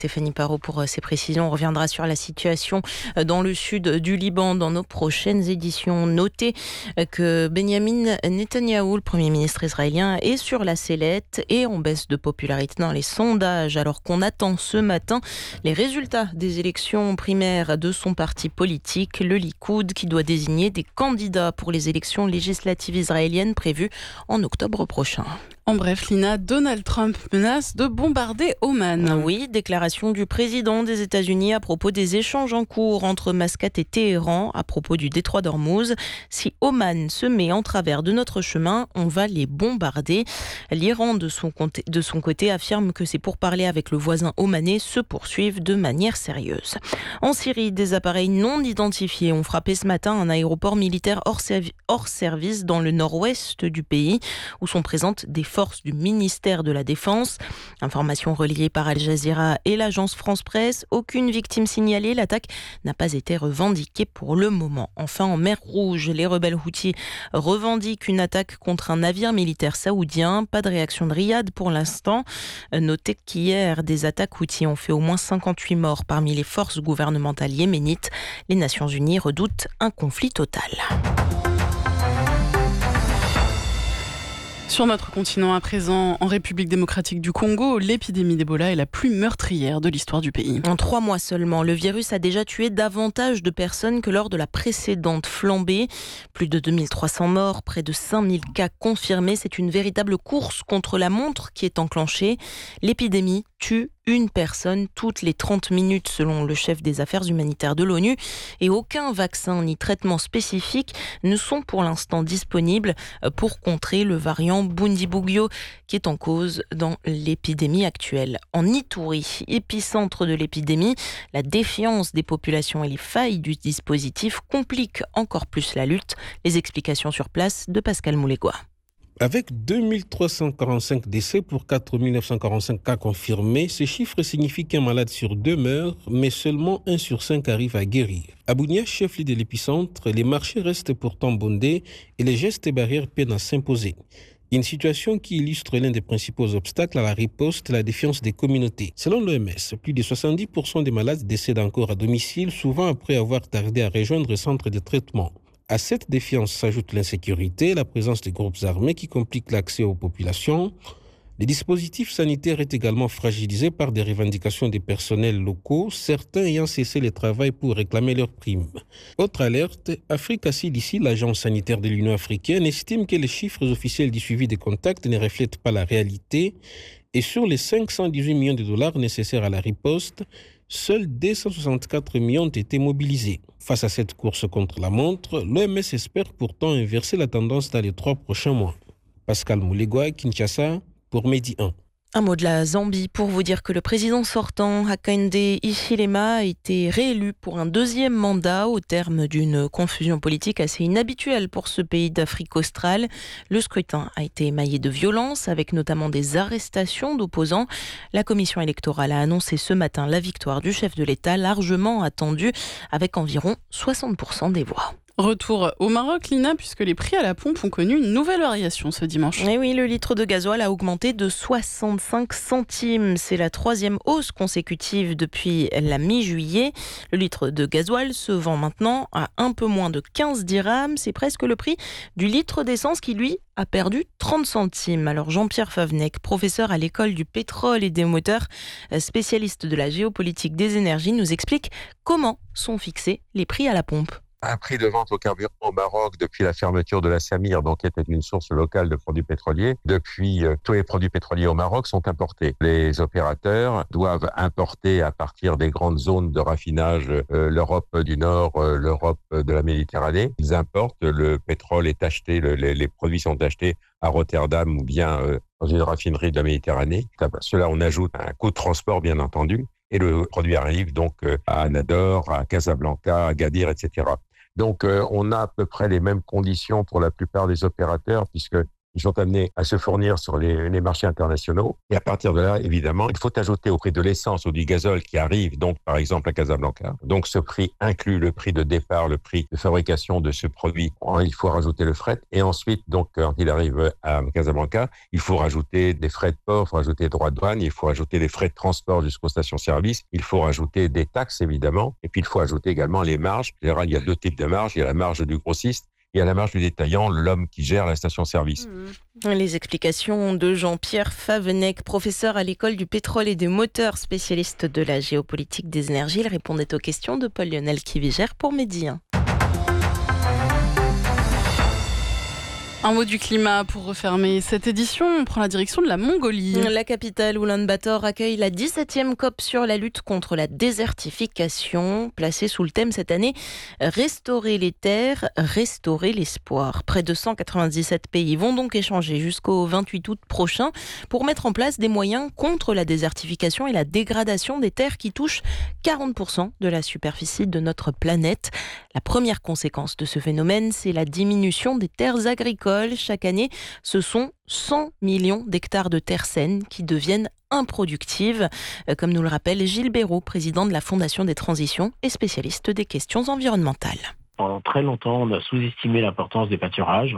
Stéphanie Parot pour ces précisions. On reviendra sur la situation dans le sud du Liban dans nos prochaines éditions. Notez que Benjamin Netanyahou, le Premier ministre israélien, est sur la sellette et en baisse de popularité dans les sondages, alors qu'on attend ce matin les résultats des élections primaires de son parti politique, le Likoud, qui doit désigner des candidats pour les élections législatives israéliennes prévues en octobre prochain. En bref, Lina, Donald Trump menace de bombarder Oman. Oui, déclaration du président des États-Unis à propos des échanges en cours entre Mascate et Téhéran à propos du détroit d'Ormuz. Si Oman se met en travers de notre chemin, on va les bombarder. L'Iran, de son côté, affirme que ses pourparlers avec le voisin omanais se poursuivent de manière sérieuse. En Syrie, des appareils non identifiés ont frappé ce matin un aéroport militaire hors service dans le nord-ouest du pays, où sont présentes des forces du ministère de la Défense. Information relayée par Al Jazeera et l'agence France Presse. Aucune victime signalée. L'attaque n'a pas été revendiquée pour le moment. Enfin, en mer Rouge, les rebelles Houthis revendiquent une attaque contre un navire militaire saoudien. Pas de réaction de Riyad pour l'instant. Notez qu'hier, des attaques Houthis ont fait au moins 58 morts parmi les forces gouvernementales yéménites. Les Nations Unies redoutent un conflit total. Sur notre continent à présent, en République démocratique du Congo, l'épidémie d'Ebola est la plus meurtrière de l'histoire du pays. En 3 mois seulement, le virus a déjà tué davantage de personnes que lors de la précédente flambée. Plus de 2300 morts, près de 5000 cas confirmés. C'est une véritable course contre la montre qui est enclenchée. L'épidémie tue une personne toutes les 30 minutes selon le chef des affaires humanitaires de l'ONU et aucun vaccin ni traitement spécifique ne sont pour l'instant disponibles pour contrer le variant Bundibugyo qui est en cause dans l'épidémie actuelle. En Ituri, épicentre de l'épidémie, la défiance des populations et les failles du dispositif compliquent encore plus la lutte. Les explications sur place de Pascal Moulégois. Avec 2345 décès pour 4945 cas confirmés, ce chiffre signifie qu'un malade sur 2 meurt, mais seulement 1 sur 5 arrive à guérir. À Bunia, chef-lieu de l'épicentre, les marchés restent pourtant bondés et les gestes et barrières peinent à s'imposer. Une situation qui illustre l'un des principaux obstacles à la riposte, la défiance des communautés. Selon l'OMS, plus de 70% des malades décèdent encore à domicile, souvent après avoir tardé à rejoindre le centre de traitement. À cette défiance s'ajoute l'insécurité, la présence de groupes armés qui compliquent l'accès aux populations. Le dispositif sanitaire est également fragilisé par des revendications des personnels locaux, certains ayant cessé le travail pour réclamer leurs primes. Autre alerte, Africa CDC, l'agence sanitaire de l'Union africaine, estime que les chiffres officiels du suivi des contacts ne reflètent pas la réalité et sur les 518 millions de dollars nécessaires à la riposte, seuls 264 millions ont été mobilisés. Face à cette course contre la montre, l'OMS espère pourtant inverser la tendance dans les 3 prochains mois. Pascal Moulégois, Kinshasa, pour Medi 1. Un mot de la Zambie pour vous dire que le président sortant, Hakainde Hichilema, a été réélu pour un 2e mandat au terme d'une confusion politique assez inhabituelle pour ce pays d'Afrique australe. Le scrutin a été émaillé de violence, avec notamment des arrestations d'opposants. La commission électorale a annoncé ce matin la victoire du chef de l'État, largement attendue, avec environ 60% des voix. Retour au Maroc, Lina, puisque les prix à la pompe ont connu une nouvelle variation ce dimanche. Et oui, le litre de gasoil a augmenté de 65 centimes. C'est la 3e hausse consécutive depuis la mi-juillet. Le litre de gasoil se vend maintenant à un peu moins de 15 dirhams. C'est presque le prix du litre d'essence qui, lui, a perdu 30 centimes. Alors Jean-Pierre Favnec, professeur à l'école du pétrole et des moteurs, spécialiste de la géopolitique des énergies, nous explique comment sont fixés les prix à la pompe. Un prix de vente au carburant au Maroc depuis la fermeture de la Samir, donc qui était une source locale de produits pétroliers. Depuis, tous les produits pétroliers au Maroc sont importés. Les opérateurs doivent importer à partir des grandes zones de raffinage, l'Europe du Nord, l'Europe de la Méditerranée. Ils importent, le pétrole est acheté, les produits sont achetés à Rotterdam ou bien dans une raffinerie de la Méditerranée. À cela, on ajoute un coût de transport, bien entendu. Et le produit arrive donc à Nador, à Casablanca, à Agadir, etc. Donc, on a à peu près les mêmes conditions pour la plupart des opérateurs, puisque Ils sont amenés à se fournir sur les marchés internationaux. Et à partir de là, évidemment, il faut ajouter au prix de l'essence ou du gazole qui arrive, donc par exemple à Casablanca. Donc ce prix inclut le prix de départ, le prix de fabrication de ce produit. Il faut rajouter le fret. Et ensuite, donc quand il arrive à Casablanca, il faut rajouter des frais de port, il faut rajouter des droits de douane, il faut rajouter des frais de transport jusqu'aux stations-service, il faut rajouter des taxes évidemment, et puis il faut ajouter également les marges. En général, il y a deux types de marges. Il y a la marge du grossiste et à la marge du détaillant, l'homme qui gère la station-service. Les explications de Jean-Pierre Favennec, professeur à l'école du pétrole et des moteurs, spécialiste de la géopolitique des énergies. Il répondait aux questions de Paul-Lionel Kivigère pour Midi 1. Un mot du climat pour refermer cette édition. On prend la direction de la Mongolie. La capitale Oulan-Bator accueille la 17e COP sur la lutte contre la désertification, placée sous le thème cette année « Restaurer les terres, restaurer l'espoir ». Près de 197 pays vont donc échanger jusqu'au 28 août prochain pour mettre en place des moyens contre la désertification et la dégradation des terres qui touchent 40% de la superficie de notre planète. La première conséquence de ce phénomène, c'est la diminution des terres agricoles. Chaque année, ce sont 100 millions d'hectares de terres saines qui deviennent improductives, comme nous le rappelle Gilles Béraud, président de la Fondation des transitions et spécialiste des questions environnementales. Pendant très longtemps, on a sous-estimé l'importance des pâturages.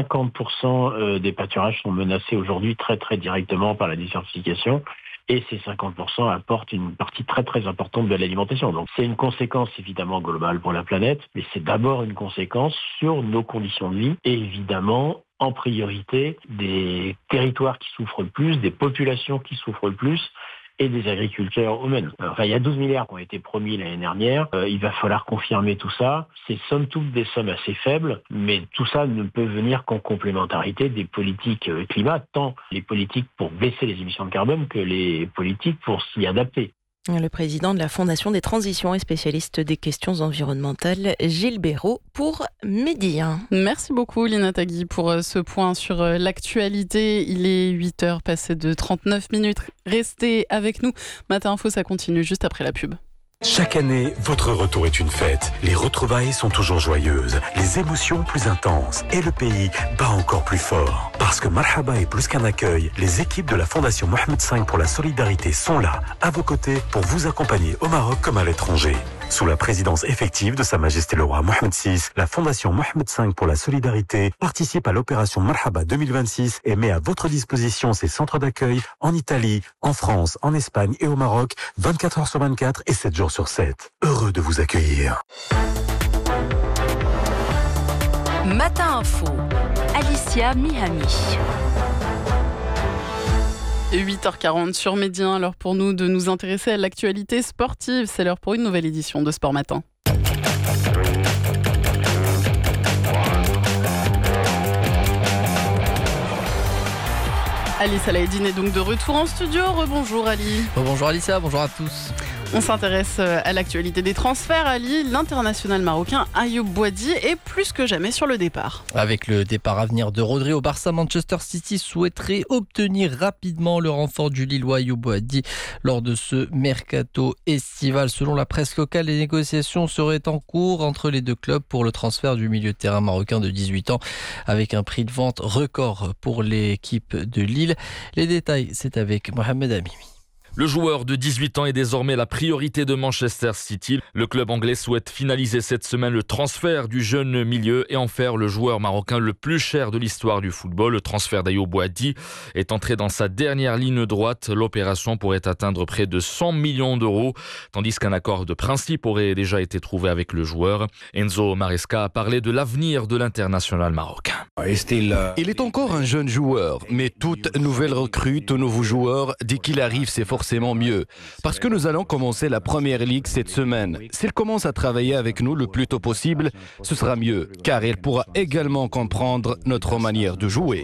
50% des pâturages sont menacés aujourd'hui très très directement par la désertification. Et ces 50% apportent une partie très très importante de l'alimentation. Donc c'est une conséquence évidemment globale pour la planète, mais c'est d'abord une conséquence sur nos conditions de vie et évidemment en priorité des territoires qui souffrent le plus, des populations qui souffrent le plus et des agriculteurs eux-mêmes. Enfin, il y a 12 milliards qui ont été promis l'année dernière. Il va falloir confirmer tout ça. C'est somme toute des sommes assez faibles, mais tout ça ne peut venir qu'en complémentarité des politiques climat, tant les politiques pour baisser les émissions de carbone que les politiques pour s'y adapter. Le président de la Fondation des transitions et spécialiste des questions environnementales, Gilles Béraud, pour Midi 1. Merci beaucoup Lina Tagui pour ce point sur l'actualité. Il est 8h passé de 39 minutes. Restez avec nous. Matin Info, ça continue juste après la pub. Chaque année, votre retour est une fête. Les retrouvailles sont toujours joyeuses, les émotions plus intenses et le pays bat encore plus fort. Parce que Marhaba est plus qu'un accueil, les équipes de la Fondation Mohamed V pour la solidarité sont là, à vos côtés, pour vous accompagner au Maroc comme à l'étranger. Sous la présidence effective de Sa Majesté le Roi Mohamed VI, la Fondation Mohamed V pour la solidarité participe à l'opération Marhaba 2026 et met à votre disposition ses centres d'accueil en Italie, en France, en Espagne et au Maroc, 24 heures sur 24 et 7 jours sur 7. Heureux de vous accueillir. Matin Info, Alicia Mihami. 8h40 sur Midi 1, l'heure pour nous de nous intéresser à l'actualité sportive. C'est l'heure pour une nouvelle édition de Sport Matin. Ali Salahedine est donc de retour en studio. Rebonjour Ali. Bonjour Alicia, bonjour à tous. On s'intéresse à l'actualité des transferts. Ali, l'international marocain Ayoub Boadi est plus que jamais sur le départ. Avec le départ à venir de Rodri au Barça, Manchester City souhaiterait obtenir rapidement le renfort du Lillois Ayoub Boadi lors de ce mercato estival. Selon la presse locale, les négociations seraient en cours entre les deux clubs pour le transfert du milieu de terrain marocain de 18 ans avec un prix de vente record pour l'équipe de Lille. Les détails, c'est avec Mohamed Amimi. Le joueur de 18 ans est désormais la priorité de Manchester City. Le club anglais souhaite finaliser cette semaine le transfert du jeune milieu et en faire le joueur marocain le plus cher de l'histoire du football. Le transfert d'Ayoub Boadi est entré dans sa dernière ligne droite. L'opération pourrait atteindre près de 100 millions d'euros, tandis qu'un accord de principe aurait déjà été trouvé avec le joueur. Enzo Maresca a parlé de l'avenir de l'international marocain. Il est encore un jeune joueur, mais toute nouvelle recrue, tout nouveau joueur, dès qu'il arrive, c'est forcément mieux. Parce que nous allons commencer la première ligue cette semaine. S'il commence à travailler avec nous le plus tôt possible, ce sera mieux, car il pourra également comprendre notre manière de jouer.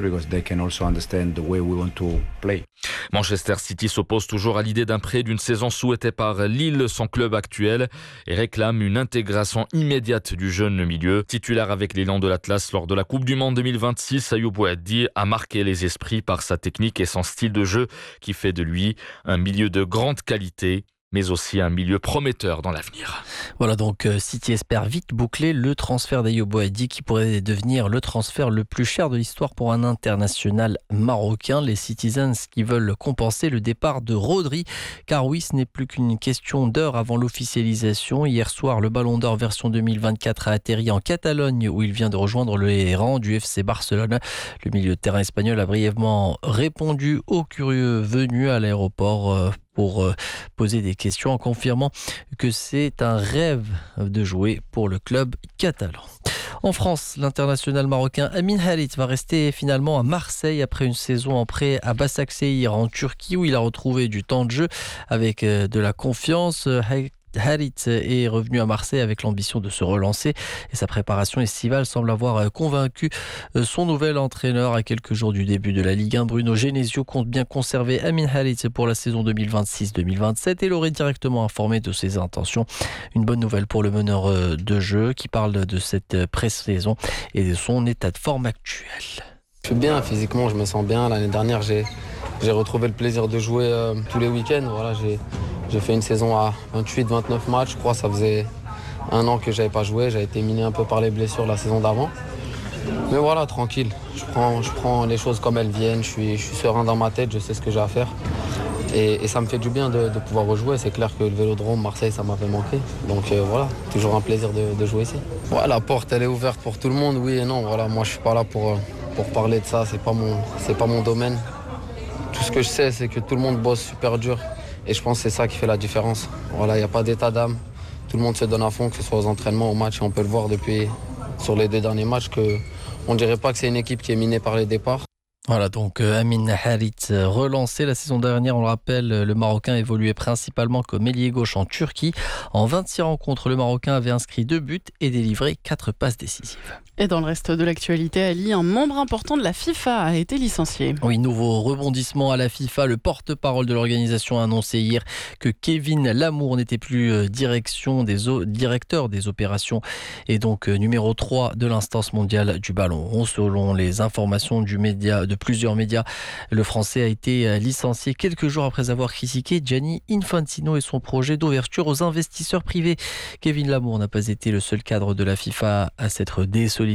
Manchester City s'oppose toujours à l'idée d'un prêt d'une saison souhaitée par Lille, son club actuel, et réclame une intégration immédiate du jeune milieu. Titulaire avec l'élan de l'Atlas lors de la Coupe du Monde 2026, Ayoub Boadi a marqué les esprits par sa technique et son style de jeu qui fait de lui un milieu de grande qualité. mais aussi un milieu prometteur dans l'avenir. Voilà, donc City espère vite boucler le transfert d'Ayoub Boadi qui pourrait devenir le transfert le plus cher de l'histoire pour un international marocain. Les Citizens qui veulent compenser le départ de Rodri, car oui, ce n'est plus qu'une question d'heure avant l'officialisation. Hier soir, le Ballon d'Or version 2024 a atterri en Catalogne où il vient de rejoindre les rangs du FC Barcelone. Le milieu de terrain espagnol a brièvement répondu aux curieux venus à l'aéroport pour poser des questions en confirmant que c'est un rêve de jouer pour le club catalan. En France, l'international marocain Amin Harit va rester finalement à Marseille après une saison en prêt à Başakşehir en Turquie où il a retrouvé du temps de jeu avec de la confiance. Harit est revenu à Marseille avec l'ambition de se relancer et sa préparation estivale semble avoir convaincu son nouvel entraîneur à quelques jours du début de la Ligue 1. Bruno Genesio compte bien conserver Amin Harit pour la saison 2026-2027 et l'aurait directement informé de ses intentions. Une bonne nouvelle pour le meneur de jeu qui parle de cette pré-saison et de son état de forme actuel. Je suis bien physiquement, je me sens bien. L'année dernière, j'ai retrouvé le plaisir de jouer tous les week-ends. Voilà, j'ai fait une saison à 28-29 matchs. Je crois que ça faisait un an que je n'avais pas joué. J'ai été miné un peu par les blessures la saison d'avant. Mais voilà, tranquille. Je prends les choses comme elles viennent. Je suis serein dans ma tête. Je sais ce que j'ai à faire. Et ça me fait du bien de pouvoir rejouer. C'est clair que le Vélodrome, Marseille, ça m'avait manqué. Donc voilà, toujours un plaisir de jouer ici. Ouais, la porte, elle est ouverte pour tout le monde, oui et non. Voilà, moi, je ne suis pas là pour parler de ça. C'est pas mon domaine. Tout ce que je sais, c'est que tout le monde bosse super dur. Et je pense que c'est ça qui fait la différence. Voilà, il n'y a pas d'état d'âme. Tout le monde se donne à fond, que ce soit aux entraînements, aux matchs. Et on peut le voir sur les 2 derniers matchs qu'on ne dirait pas que c'est une équipe qui est minée par les départs. Voilà donc Amin Harit relancé la saison dernière, on le rappelle, le Marocain évoluait principalement comme ailier gauche en Turquie. En 26 rencontres, le Marocain avait inscrit 2 buts et délivré 4 passes décisives. Et dans le reste de l'actualité, Ali, un membre important de la FIFA a été licencié. Oui, nouveau rebondissement à la FIFA. Le porte-parole de l'organisation a annoncé hier que Kevin Lamour n'était plus directeur des opérations et donc numéro 3 de l'instance mondiale du ballon rond. Selon les informations de plusieurs médias, le Français a été licencié quelques jours après avoir critiqué Gianni Infantino et son projet d'ouverture aux investisseurs privés. Kevin Lamour n'a pas été le seul cadre de la FIFA à s'être désolidarisé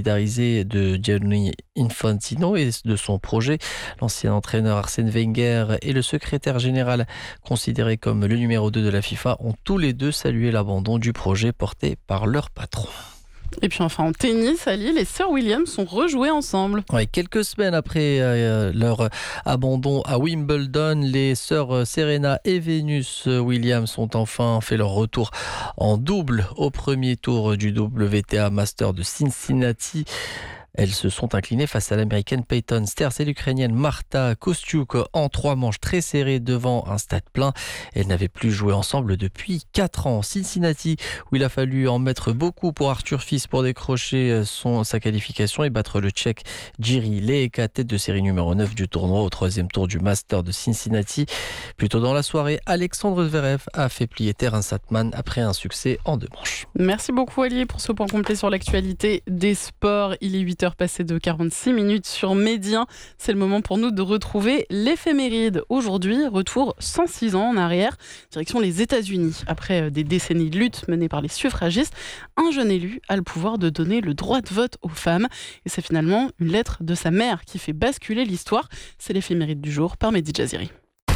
de Gianni Infantino et de son projet. L'ancien entraîneur Arsène Wenger et le secrétaire général, considéré comme le numéro 2 de la FIFA, ont tous les deux salué l'abandon du projet porté par leur patron. Et puis enfin en tennis, Ali, les sœurs Williams sont rejouées ensemble. Oui, quelques semaines après leur abandon à Wimbledon, les sœurs Serena et Venus Williams ont enfin fait leur retour en double au premier tour du WTA Master de Cincinnati. Elles se sont inclinées face à l'américaine Peyton Sters et l'ukrainienne Marta Kostyuk en 3 manches très serrées devant un stade plein. Elles n'avaient plus joué ensemble depuis 4 ans. Cincinnati, où il a fallu en mettre beaucoup pour Arthur Fils pour décrocher sa qualification et battre le Tchèque Jiří Lehecka, tête de série numéro 9 du tournoi au 3e tour du Master de Cincinnati. Plus tôt dans la soirée, Alexandre Zverev a fait plier Terence Atman après un succès en 2 manches. Merci beaucoup Ali pour ce point complet sur l'actualité des sports. Il est 8h passé de 46 minutes sur Médien. C'est le moment pour nous de retrouver l'éphéméride. Aujourd'hui, retour 106 ans en arrière, direction les États-Unis. Après des décennies de lutte menées par les suffragistes, un jeune élu a le pouvoir de donner le droit de vote aux femmes. Et c'est finalement une lettre de sa mère qui fait basculer l'histoire. C'est l'éphéméride du jour par Mehdi Jaziri.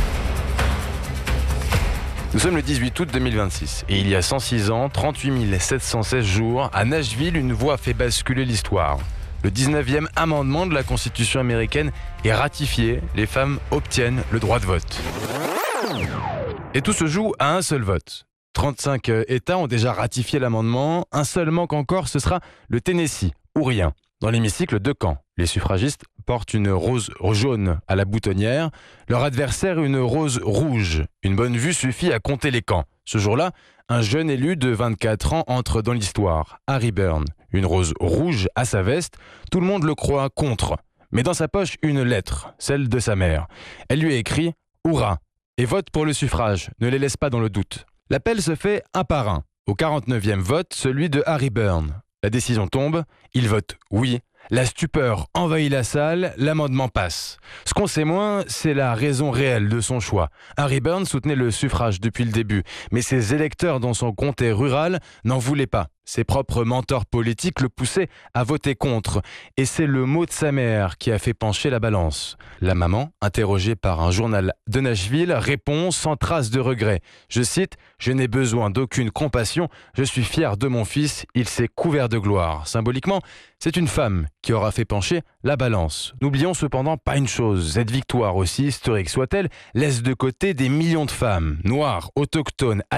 Nous sommes le 18 août 2026 et il y a 106 ans, 38 716 jours, à Nashville, une voix fait basculer l'histoire. Le 19e amendement de la Constitution américaine est ratifié. Les femmes obtiennent le droit de vote. Et tout se joue à un seul vote. 35 États ont déjà ratifié l'amendement. Un seul manque encore, ce sera le Tennessee, ou rien. Dans l'hémicycle, 2 camps. Les suffragistes portent une rose jaune à la boutonnière. Leur adversaire, une rose rouge. Une bonne vue suffit à compter les camps. Ce jour-là, un jeune élu de 24 ans entre dans l'histoire. Harry Byrne. Une rose rouge à sa veste. Tout le monde le croit contre. Mais dans sa poche, une lettre, celle de sa mère. Elle lui a écrit « Hourra !» et vote pour le suffrage. Ne les laisse pas dans le doute. L'appel se fait un par un. Au 49e vote, celui de Harry Byrne. La décision tombe, il vote oui. La stupeur envahit la salle, l'amendement passe. Ce qu'on sait moins, c'est la raison réelle de son choix. Harry Burns soutenait le suffrage depuis le début, mais ses électeurs dans son comté rural n'en voulaient pas. Ses propres mentors politiques le poussaient à voter contre. Et c'est le mot de sa mère qui a fait pencher la balance. La maman, interrogée par un journal de Nashville, répond sans trace de regret. Je cite, « Je n'ai besoin d'aucune compassion, je suis fière de mon fils, il s'est couvert de gloire. » Symboliquement, c'est une femme qui aura fait pencher la balance. N'oublions cependant pas une chose, cette victoire, aussi historique soit-elle, laisse de côté des millions de femmes, noires, autochtones,